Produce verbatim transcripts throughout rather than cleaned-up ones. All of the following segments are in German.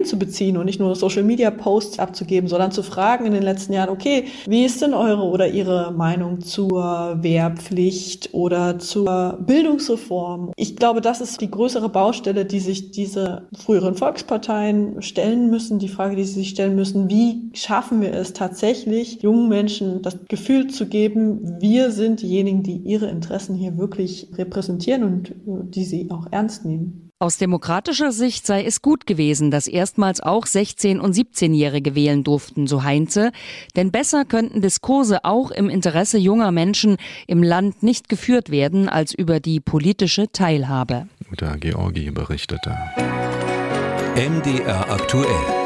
einzubeziehen und nicht nur Social-Media-Posts abzugeben, sondern zu fragen in den letzten Jahren, okay, wie ist denn eure oder ihre Meinung zur Wehrpflicht oder zur Bildungsreform? Ich glaube, das ist die größere Baustelle, die sich diese früheren Volksparteien stellen müssen, die Frage, die sie sich stellen müssen, wie schaffen wir es tatsächlich, jungen Menschen das Gefühl zu geben, wir sind diejenigen, die ihre Interessen hier wirklich repräsentieren und die sie auch ernst nehmen. Aus demokratischer Sicht sei es gut gewesen, dass erstmals auch sechzehn- und siebzehnjährige wählen durften, so Heinze. Denn besser könnten Diskurse auch im Interesse junger Menschen im Land nicht geführt werden, als über die politische Teilhabe. Uta Georgi berichtete. M D R aktuell.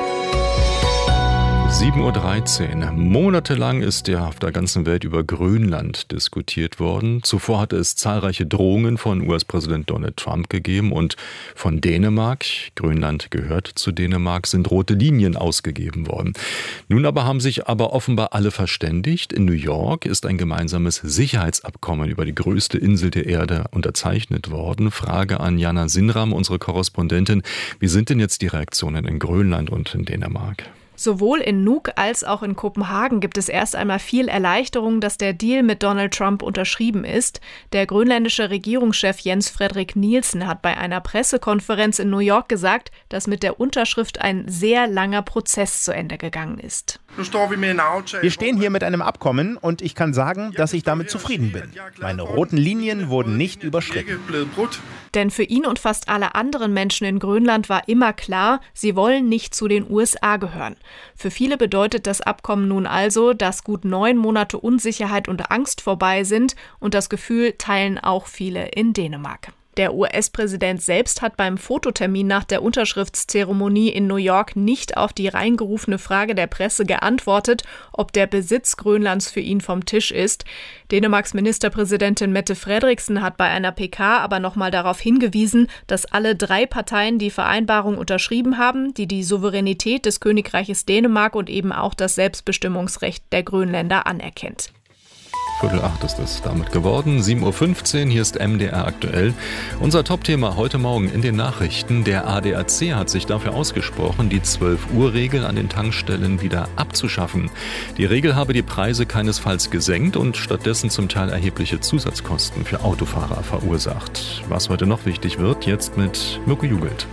sieben Uhr dreizehn. Monatelang ist ja auf der ganzen Welt über Grönland diskutiert worden. Zuvor hatte es zahlreiche Drohungen von U S-Präsident Donald Trump gegeben und von Dänemark, Grönland gehört zu Dänemark, sind rote Linien ausgegeben worden. Nun aber haben sich aber offenbar alle verständigt. In New York ist ein gemeinsames Sicherheitsabkommen über die größte Insel der Erde unterzeichnet worden. Frage an Jana Sinram, unsere Korrespondentin. Wie sind denn jetzt die Reaktionen in Grönland und in Dänemark? Sowohl in Nuuk als auch in Kopenhagen gibt es erst einmal viel Erleichterung, dass der Deal mit Donald Trump unterschrieben ist. Der grönländische Regierungschef Jens Frederik Nielsen hat bei einer Pressekonferenz in New York gesagt, dass mit der Unterschrift ein sehr langer Prozess zu Ende gegangen ist. Wir stehen hier mit einem Abkommen und ich kann sagen, dass ich damit zufrieden bin. Meine roten Linien wurden nicht überschritten. Denn für ihn und fast alle anderen Menschen in Grönland war immer klar, sie wollen nicht zu den U S A gehören. Für viele bedeutet das Abkommen nun also, dass gut neun Monate Unsicherheit und Angst vorbei sind und das Gefühl teilen auch viele in Dänemark. Der U S-Präsident selbst hat beim Fototermin nach der Unterschriftszeremonie in New York nicht auf die reingerufene Frage der Presse geantwortet, ob der Besitz Grönlands für ihn vom Tisch ist. Dänemarks Ministerpräsidentin Mette Frederiksen hat bei einer P K aber nochmal darauf hingewiesen, dass alle drei Parteien die Vereinbarung unterschrieben haben, die die Souveränität des Königreiches Dänemark und eben auch das Selbstbestimmungsrecht der Grönländer anerkennt. Viertel acht ist es damit geworden. sieben Uhr fünfzehn, hier ist M D R aktuell. Unser Topthema heute Morgen in den Nachrichten. Der A D A C hat sich dafür ausgesprochen, die zwölf-Uhr-Regel an den Tankstellen wieder abzuschaffen. Die Regel habe die Preise keinesfalls gesenkt und stattdessen zum Teil erhebliche Zusatzkosten für Autofahrer verursacht. Was heute noch wichtig wird, jetzt mit Mirko Jugelt.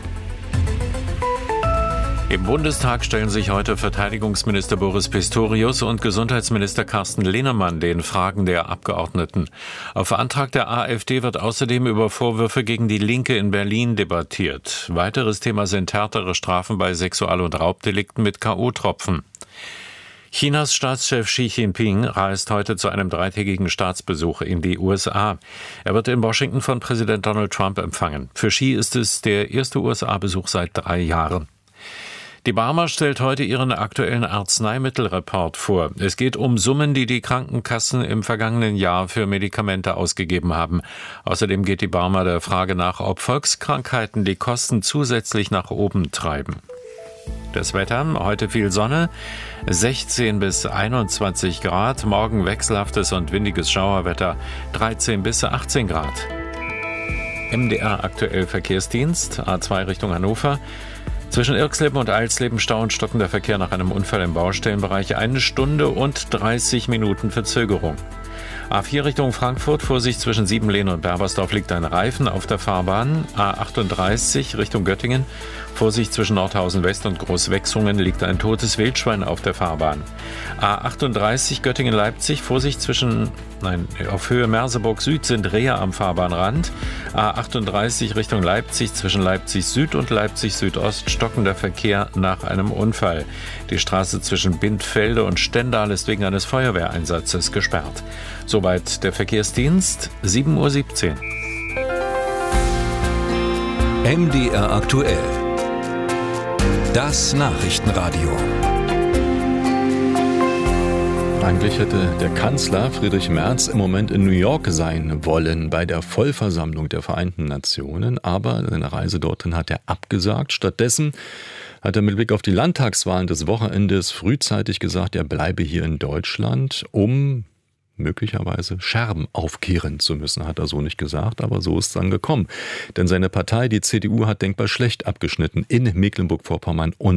Im Bundestag stellen sich heute Verteidigungsminister Boris Pistorius und Gesundheitsminister Carsten Linnemann den Fragen der Abgeordneten. Auf Antrag der AfD wird außerdem über Vorwürfe gegen die Linke in Berlin debattiert. Weiteres Thema sind härtere Strafen bei Sexual- und Raubdelikten mit K O-Tropfen. Chinas Staatschef Xi Jinping reist heute zu einem dreitägigen Staatsbesuch in die U S A. Er wird in Washington von Präsident Donald Trump empfangen. Für Xi ist es der erste U S A-Besuch seit drei Jahren. Die Barmer stellt heute ihren aktuellen Arzneimittelreport vor. Es geht um Summen, die die Krankenkassen im vergangenen Jahr für Medikamente ausgegeben haben. Außerdem geht die Barmer der Frage nach, ob Volkskrankheiten die Kosten zusätzlich nach oben treiben. Das Wetter, heute viel Sonne, sechzehn bis einundzwanzig Grad, morgen wechselhaftes und windiges Schauerwetter, dreizehn bis achtzehn Grad. M D R aktuell Verkehrsdienst, A zwei Richtung Hannover. Zwischen Irxleben und Eilsleben Stau und stockender Verkehr nach einem Unfall im Baustellenbereich. Eine Stunde und dreißig Minuten Verzögerung. A vier Richtung Frankfurt, Vorsicht zwischen Siebenlehne und Berbersdorf liegt ein Reifen auf der Fahrbahn. A achtunddreißig Richtung Göttingen, Vorsicht zwischen Nordhausen West und Großwechsungen liegt ein totes Wildschwein auf der Fahrbahn. A achtunddreißig Göttingen-Leipzig, Vorsicht zwischen, nein, auf Höhe Merseburg Süd sind Rehe am Fahrbahnrand. A achtunddreißig Richtung Leipzig, zwischen Leipzig Süd und Leipzig Südost stockender Verkehr nach einem Unfall. Die Straße zwischen Bindfelde und Stendal ist wegen eines Feuerwehreinsatzes gesperrt. Soweit der Verkehrsdienst, sieben Uhr siebzehn. M D R aktuell. Das Nachrichtenradio. Eigentlich hätte der Kanzler Friedrich Merz im Moment in New York sein wollen bei der Vollversammlung der Vereinten Nationen, aber seine Reise dorthin hat er abgesagt. Stattdessen hat er mit Blick auf die Landtagswahlen des Wochenendes frühzeitig gesagt, er bleibe hier in Deutschland, um möglicherweise Scherben aufkehren zu müssen, hat er so nicht gesagt, aber so ist es dann gekommen. Denn seine Partei, die C D U, hat denkbar schlecht abgeschnitten in Mecklenburg-Vorpommern und